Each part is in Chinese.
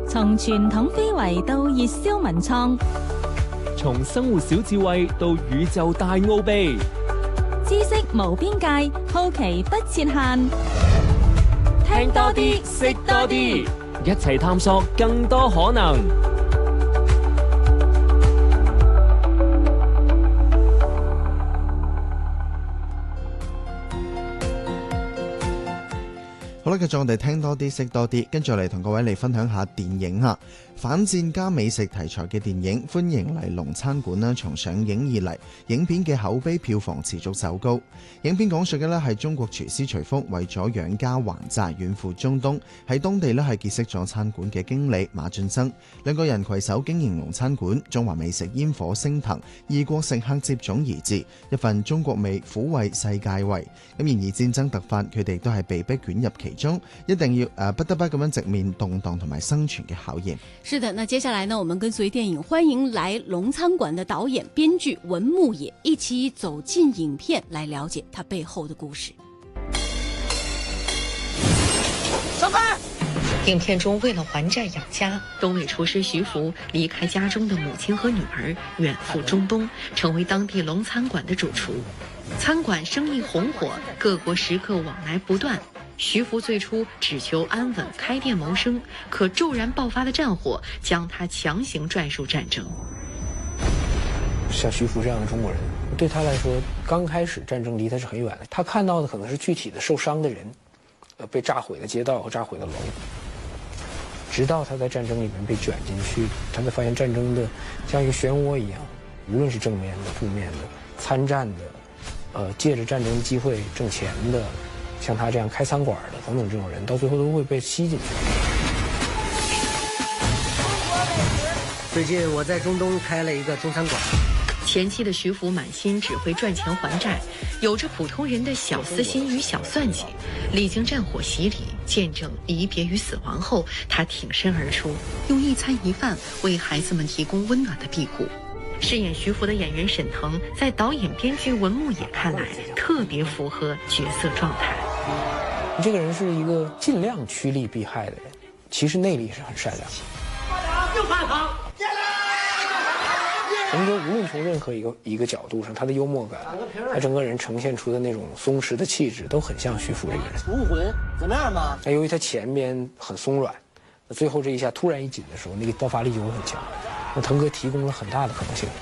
從傳統非遺到熱銷文創， 從生活小智慧到宇宙大奧秘， 知識無邊界，好奇不設限。 聽多啲，識多啲，一齊探索更多可能。 好啦，繼續我哋聽多啲，識多啲，跟住嚟同各位嚟分享下電影吓。反戰加美食題材嘅電影《歡迎嚟龍餐館》啦，從上映以嚟，影片嘅口碑票房持續走高。影片講述嘅呢係中國廚師徐福為咗養家還債，遠赴中東，喺當地呢係結識咗餐館嘅經理馬俊生，兩個人攜手經營龍餐館，中華美食煙火升騰，異國食客接踵而至，一份中國味撫慰世界胃。咁然而戰爭突發，佢哋都係被迫捲入其中，一定要不得不咁樣直面動盪同埋生存嘅考驗。 是的，那接下來呢，我們跟隨電影《歡迎來龍餐館》的導演、編劇文牧野一起走進影片，來了解他背後的故事。 上班。影片中，為了還債養家，東北廚師徐福離開家中的母親和女兒，遠赴中東，成為當地龍餐館的主廚。餐館生意紅火，各國食客往來不斷。徐福最初只求安穩開店謀生，可驟然爆發的戰火將他強行拽入戰爭。 像徐福這樣的中國人，對他來說，剛開始戰爭離他是很遠的，他看到的可能是具體的受傷的人，被炸毀的街道和炸毀的樓。直到他在戰爭裡面被捲進去，他才發現戰爭的像一個漩渦一樣，無論是正面的、負面的、參戰的，借着戰爭機會掙錢的。像他這樣開餐館的等等這種人，到最後都會被吸進去。 最近我在中東開了一個中餐館。 前期的徐福滿心只會賺錢還債，有着普通人的小私心與小算計。歷經戰火洗禮，見證離別與死亡後，他挺身而出，用一餐一飯為孩子們提供溫暖的庇護。飾演徐福的演員沈騰，在導演編劇文牧野看來，特別符合角色狀態。 這個人是一個盡量趨利避害的人，其實內裏是很善良。洪哲無論從任何一個角度上，他的幽默感，他整個人呈現出的那種鬆弛的氣質，都很像徐福這個人。 武魂怎麼樣嘛？ 由於他前邊很鬆軟，最後這一下突然一緊的時候，那個爆發力就會很強。那騰哥提供了很大的可能性。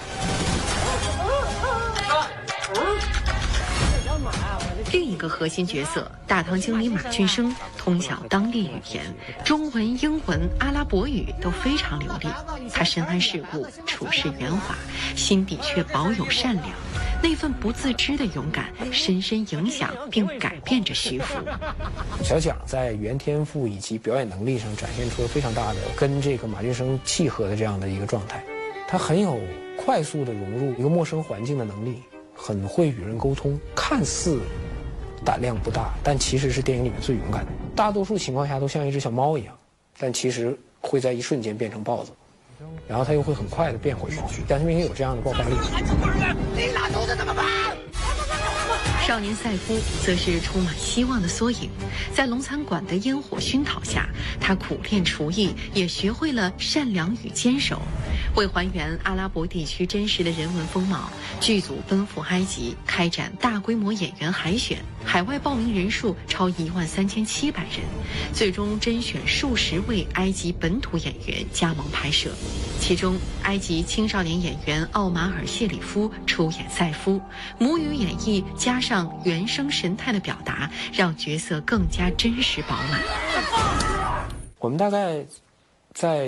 另一個核心角色大堂經理馬俊生通曉當地語言，中文、英文、阿拉伯語都非常流利。他深諳世故，處事圓滑，心底卻保有善良。那份不自知的勇敢，深深影響並改變着徐福。 小蔣在語言天賦以及表演能力上展現出了非常大的跟這個馬俊生契合的這樣的一個狀態。他很有快速的融入一個陌生環境的能力，很會與人溝通，看似膽量不大，但其實是電影裡面最勇敢的。大多數情況下都像一隻小貓一樣，但其實會在一瞬間變成豹子，然後他又會很快的變回貓。但是因為有這樣的爆發力。 你拉肚子怎麼辦？ 少年賽夫則是充滿希望的縮影，在龍餐館的煙火熏陶下，他苦練廚藝，也學會了善良與堅守。為還原阿拉伯地區真實的人文風貌，劇組奔赴埃及開展大規模演員海選，海外報名人數超13700人，最終甄選數十位埃及本土演員加盟拍攝。其中，埃及青少年演員奧馬爾·謝里夫出演賽夫，母語演繹加上原聲神態的表達，讓角色更加真實飽滿。 我們大概在